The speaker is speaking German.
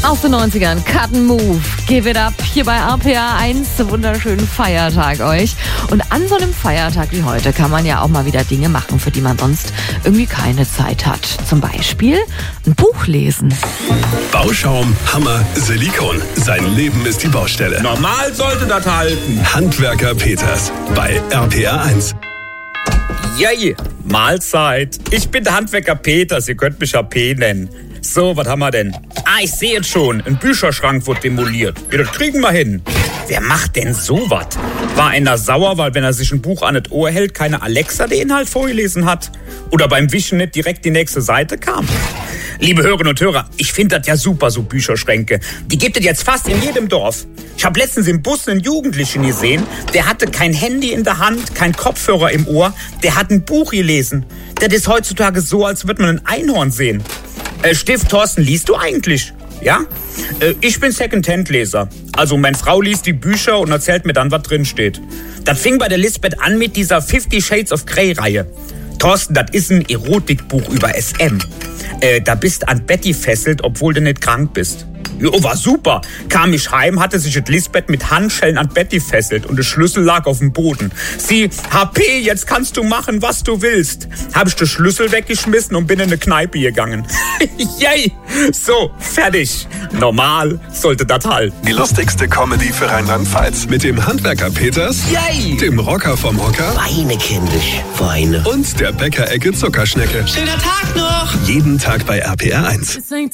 Aus den 90ern, Cut and Move, Give It Up, hier bei RPA 1, wunderschönen Feiertag euch. Und an so einem Feiertag wie heute kann man ja auch mal wieder Dinge machen, für die man sonst irgendwie keine Zeit hat. Zum Beispiel ein Buch lesen. Bauschaum, Hammer, Silikon. Sein Leben ist die Baustelle. Normal sollte das halten. Handwerker Peters bei RPA 1. Yay, Mahlzeit. Ich bin der Handwerker Peters, ihr könnt mich AP nennen. So, was haben wir denn? Ich sehe jetzt schon, ein Bücherschrank wird demoliert. Ja, das kriegen wir hin. Wer macht denn sowas? War einer sauer, weil wenn er sich ein Buch an das Ohr hält, keine Alexa den Inhalt vorgelesen hat? Oder beim Wischen nicht direkt die nächste Seite kam? Liebe Hörerinnen und Hörer, ich finde das ja super, so Bücherschränke. Die gibt es jetzt fast in jedem Dorf. Ich habe letztens im Bus einen Jugendlichen gesehen, der hatte kein Handy in der Hand, kein Kopfhörer im Ohr, der hat ein Buch gelesen. Das ist heutzutage so, als würde man ein Einhorn sehen. Stift, Thorsten, liest du eigentlich? Ja? Ich bin Second-Hand-Leser. Also meine Frau liest die Bücher und erzählt mir dann, was drin steht. Das fing bei der Lisbeth an mit dieser 50 Shades of Grey-Reihe. Thorsten, das ist ein Erotikbuch über SM. Da bist an Betty fesselt, obwohl du nicht krank bist. Jo, war super. Kam ich heim, hatte sich das Lisbeth mit Handschellen an Betty fesselt und der Schlüssel lag auf dem Boden. Sie, HP, jetzt kannst du machen, was du willst. Hab ich den Schlüssel weggeschmissen und bin in eine Kneipe gegangen. Yay! So, fertig. Normal sollte das halten. Die lustigste Comedy für Rheinland-Pfalz. Mit dem Handwerker Peters, Yay! dem Rocker vom Hocker Weine, kindisch, weine. und der Bäckerecke Zuckerschnecke. Schöner Tag noch! Jeden Tag bei RPA 1.